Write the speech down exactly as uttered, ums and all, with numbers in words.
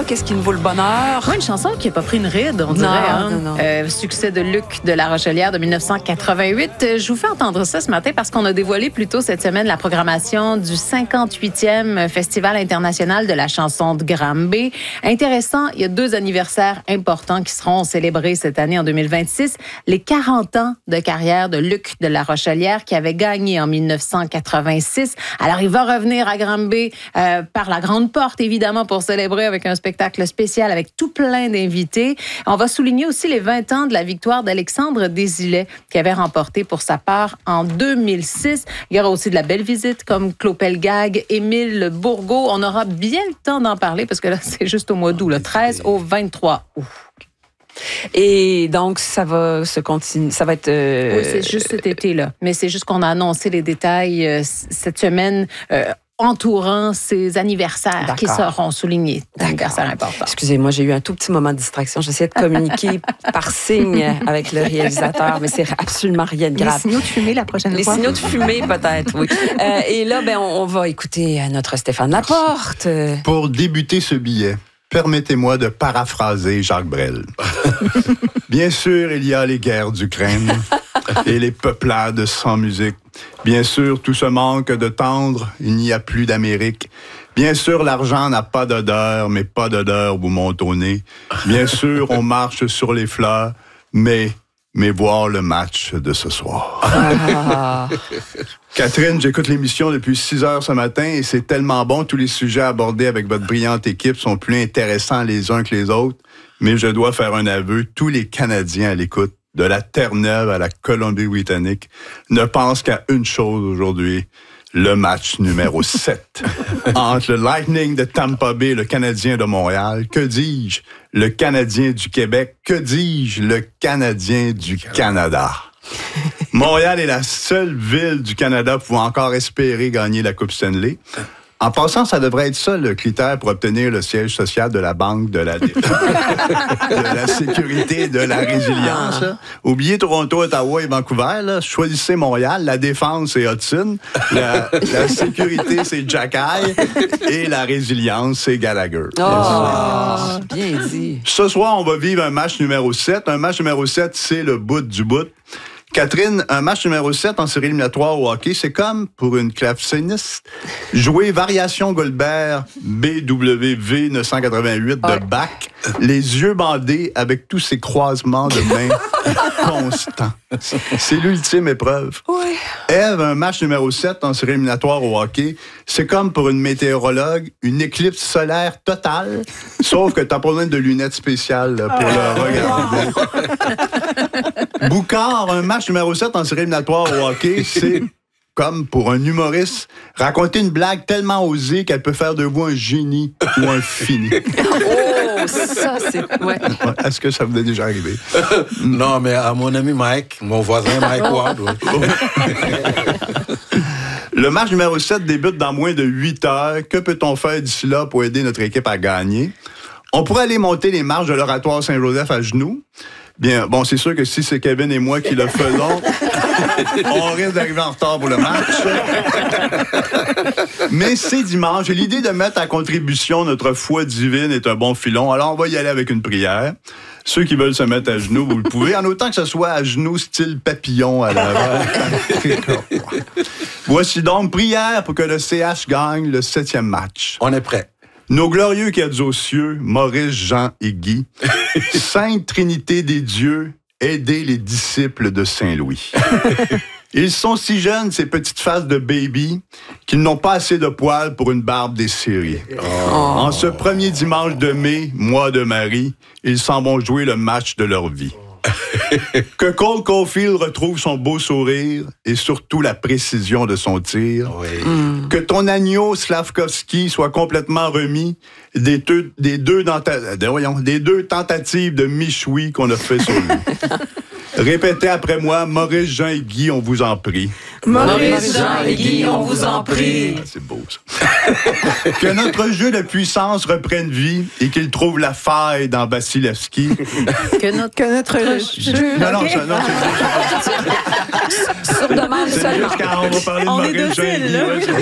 qu'est-ce qui nous vaut le bonheur? Ouais, une chanson qui n'a pas pris une ride, on dirait. Non, hein? non, non. Euh, succès de Luc de La Rochelière de dix-neuf cent quatre-vingt-huit. Je vous fais entendre ça ce matin parce qu'on a dévoilé plus tôt cette semaine la programmation du cinquante-huitième Festival international de la chanson de Granby. Intéressant, il y a deux anniversaires importants qui seront célébrés cette année en deux mille vingt-six. Les quarante ans de carrière de Luc de La Rochelière qui avait gagné en dix-neuf cent quatre-vingt-six. Alors, il va revenir à Granby euh, par la grande porte, évidemment, pour célébrer avec un spectacle spécial avec tout plein d'invités. On va souligner aussi les vingt ans de la victoire d'Alexandre Desilets qui avait remporté pour sa part en deux mille six. Il y aura aussi de la belle visite comme Claude Pelgag, Émile Bourgault. On aura bien le temps d'en parler parce que là, c'est juste au mois d'août, le treize au vingt-trois août. Et donc, ça va se continuer, ça va être... Euh... Oui, c'est juste cet été-là. Mais c'est juste qu'on a annoncé les détails euh, cette semaine euh, entourant ces anniversaires D'accord. qui seront soulignés. Des anniversaires importants. Excusez-moi, j'ai eu un tout petit moment de distraction. J'essayais de communiquer par signe avec le réalisateur, mais c'est absolument rien de grave. Les signaux de fumée la prochaine Les fois. signaux de fumée, peut-être, oui. Euh, et là, ben, on, on va écouter notre Stéphane Laporte. Pour débuter ce billet, permettez-moi de paraphraser Jacques Brel. Bien sûr, il y a les guerres d'Ukraine et les peuplades sans musique. Bien sûr, tout ce manque de tendre, il n'y a plus d'Amérique. Bien sûr, l'argent n'a pas d'odeur, mais pas d'odeur vous monte au nez. Bien sûr, on marche sur les fleurs, mais, mais voir le match de ce soir. Ah. Catherine, j'écoute l'émission depuis six heures ce matin et c'est tellement bon. Tous les sujets abordés avec votre brillante équipe sont plus intéressants les uns que les autres. Mais je dois faire un aveu, tous les Canadiens à l'écoute, de la Terre-Neuve à la Colombie-Britannique, ne pensent qu'à une chose aujourd'hui, le match numéro sept. Entre le Lightning de Tampa Bay et le Canadien de Montréal, que dis-je? Le Canadien du Québec, que dis-je? Le Canadien du Canada. Montréal est la seule ville du Canada pouvant encore espérer gagner la Coupe Stanley. En passant, ça devrait être ça le critère pour obtenir le siège social de la Banque de la Défense. De la sécurité, de la résilience. Là. Oubliez Toronto, Ottawa et Vancouver. Là. Choisissez Montréal. La défense, c'est Hudson. La, la sécurité, c'est Jackay. Et la résilience, c'est Gallagher. Oh, bien dit. Ce soir, on va vivre un match numéro sept. Un match numéro sept, c'est le bout du bout. Catherine, un match numéro sept en série éliminatoire au hockey, c'est comme, pour une claveciniste, jouer Variation Goldberg B W V neuf cent quatre-vingt-huit de ouais. Bach, les yeux bandés avec tous ces croisements de mains constants. C'est l'ultime épreuve. Ouais. Ève, un match numéro sept en série éliminatoire au hockey, c'est comme pour une météorologue, une éclipse solaire totale, sauf que t'as pas besoin de lunettes spéciales là, pour le regarder. Boucard, un match numéro sept en série éliminatoire au hockey, c'est comme pour un humoriste, raconter une blague tellement osée qu'elle peut faire de vous un génie ou un fini. Oh, ça, c'est... Ouais. Est-ce que ça vous est déjà arrivé? Non, mais à mon ami Mike, mon voisin Mike Ward. Oui. Le match numéro sept débute dans moins de huit heures. Que peut-on faire d'ici là pour aider notre équipe à gagner? On pourrait aller monter les marches de l'Oratoire Saint-Joseph à genoux. Bien, bon, c'est sûr que si c'est Kevin et moi qui le faisons, on risque d'arriver en retard pour le match. Mais c'est dimanche et l'idée de mettre à contribution notre foi divine est un bon filon. Alors, on va y aller avec une prière. Ceux qui veulent se mettre à genoux, vous le pouvez, en autant que ce soit à genoux style papillon à l'avant. Voici donc prière pour que le C H gagne le septième match. On est prêt. Nos glorieux cadres aux cieux, Maurice, Jean et Guy, Sainte Trinité des dieux, aidez les disciples de Saint-Louis. Ils sont si jeunes, ces petites faces de baby, qu'ils n'ont pas assez de poils pour une barbe desserrée. Oh. En ce premier dimanche de mai, mois de Marie, ils s'en vont jouer le match de leur vie. Que Cole Caulfield retrouve son beau sourire et surtout la précision de son tir. Oui. Mm. Que ton agneau Slavkovski soit complètement remis des deux, des deux, denta- de, voyons, des deux tentatives de michoui qu'on a fait sur lui. Répétez après moi, Maurice, Jean et Guy, on vous en prie. Maurice, Jean et Guy, on vous en prie. Ah, c'est beau, ça. Que notre jeu de puissance reprenne vie et qu'il trouve la faille dans Vasilevski. Que notre, que notre jeu... Non, non, ça, non, c'est, Sur demande c'est seulement. juste quand on va parler de On est Maurice, Jean et docile, Guy. là. Ouais,